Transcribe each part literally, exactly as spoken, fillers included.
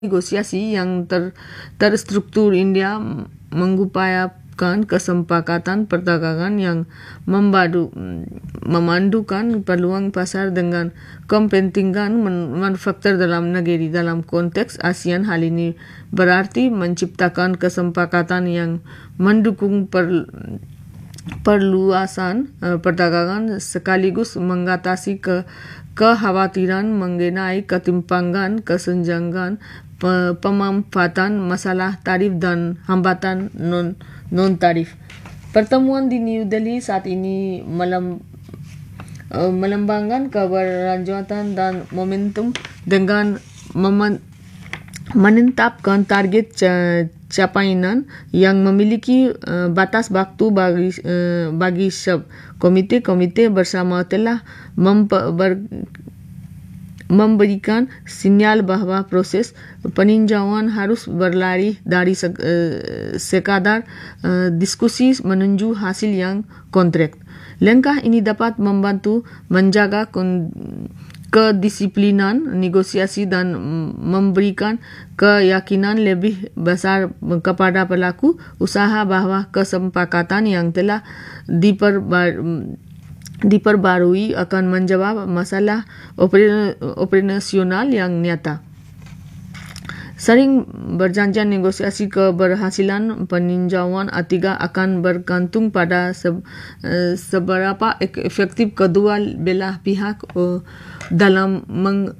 negosiasi yang ter, terstruktur India mengupayakan kesepakatan perdagangan yang membadu, memandukan peluang pasar dengan kepentingan manufaktur dalam negeri. Dalam konteks ASEAN, hal ini berarti menciptakan kesepakatan yang mendukung per, perluasan uh, perdagangan sekaligus mengatasi ke, kekhawatiran mengenai ketimpangan, kesenjangan, pe, pemanfaatan, masalah tarif dan hambatan non non tarif. Pertemuan di New Delhi saat ini melem, uh, melembangkan keberlanjutan dan momentum dengan memen, menetapkan target uh, capaian yang memiliki uh, batas waktu bagi uh, bagi sub komite-komite bersama telah memper, ber, memberikan sinyal bahawa proses peninjauan harus berlari dari se, uh, sekadar uh, diskusi menuju hasil yang kontrak. Langkah ini dapat membantu menjaga kon, kedisiplinan negosiasi dan memberikan keyakinan lebih besar kepada pelaku usaha bahawa kesepakatan yang telah diperbar, diperbarui akan menjawab masalah operasional yang nyata. Sering berjanjian negosiasi keberhasilan peninjauan ketiga akan bergantung pada se, seberapa efektif kedua belah pihak uh, dalam meng,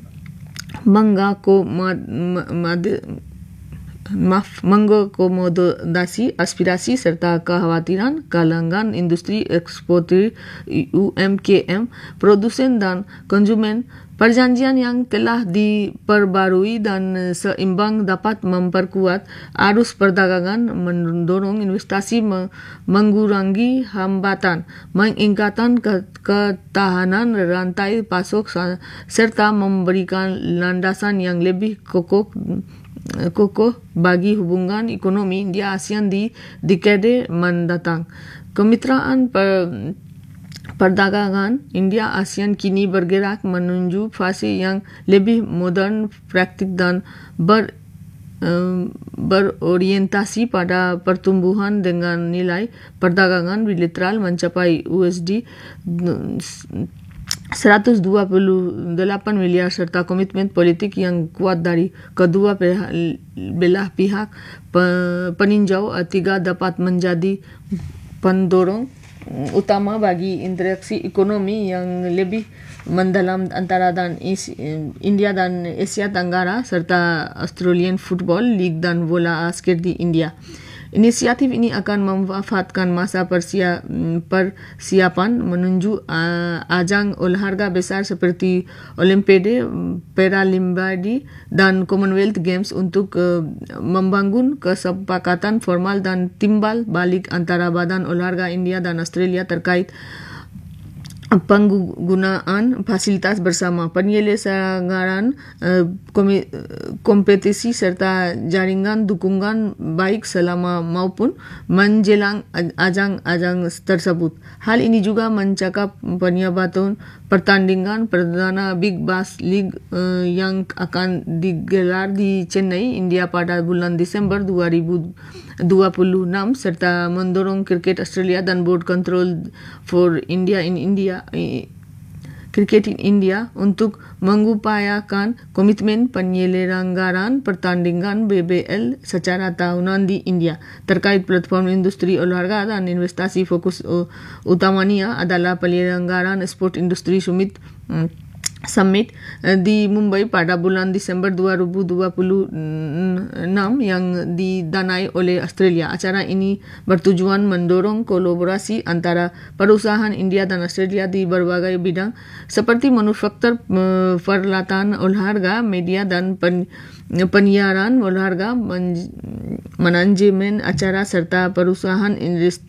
mengakomodasi maaf, mengakomodasi aspirasi serta kekhawatiran kalangan industri eksportir U M K M, produsen dan konsumen. Perjanjian yang telah diperbarui dan seimbang dapat memperkuat arus perdagangan, mendorong investasi, mengurangi hambatan, meningkatkan ketahanan rantai pasok serta memberikan landasan yang lebih kokoh kokoh bagi hubungan ekonomi India ASEAN di dekade mendatang. Kemitraan per, perdagangan India ASEAN kini bergerak menuju fase yang lebih moden, praktik dan ber, um, berorientasi pada pertumbuhan dengan nilai perdagangan bilateral mencapai U S D seratus dua puluh delapan miliar serta komitmen politik yang kuat dari kedua belah pihak. Peninjau ketiga dapat menjadi pendorong utama bagi interaksi ekonomi yang lebih mendalam antara dan India dan Asia Tenggara serta Australian Football League dan bola askir di India. Inisiatif ini akan memanfaatkan masa persia, persiapan menuju uh, ajang olahraga besar seperti Olimpiade, Paralimpiade dan Commonwealth Games untuk uh, membangun kesepakatan formal dan timbal balik antara badan olahraga India dan Australia terkait penggunaan fasilitas bersama, penyelenggaraan uh, kompetisi serta jaringan dukungan baik selama maupun menjelang ajang-ajang tersebut. Hal ini juga mencakup penyabatan pertandingan perdana Big Bash League uh, yang akan digelar di Chennai, India pada bulan Disember dua ribu dua puluh enam serta mendorong Cricket Australia dan Board Control for India in India Cricket in India untuk mengupayakan komitmen penyelenggaraan pertandingan B B L secara tahunan di India. Terkait platform industri olahraga dan investasi, fokus utamanya adalah penyelenggaraan Sport Industry Summit Summit di Mumbai pada bulan Disember dua ribu dua puluh enam yang didanai oleh Australia. Acara ini bertujuan mendorong kolaborasi antara perusahaan India dan Australia di berbagai bidang seperti manufaktur, peralatan olahraga, media dan pen, penyiaran olahraga, manajemen acara serta perusahaan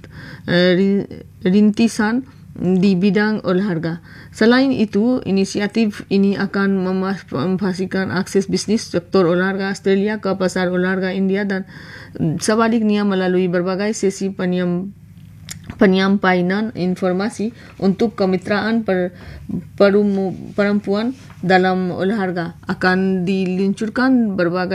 rintisan di bidang olahraga. Selain itu, inisiatif ini akan memastikan akses bisnis sektor olahraga Australia ke pasar olahraga India dan sebaliknya melalui berbagai sesi penyampaian informasi untuk kemitraan per, perum, perempuan dalam olahraga. Akan diluncurkan berbagai